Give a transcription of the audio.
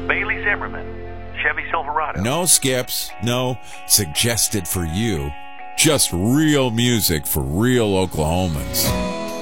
Bailey Zimmerman, Chevy Silverado. No skips, no suggested for you. Just real music for real Oklahomans.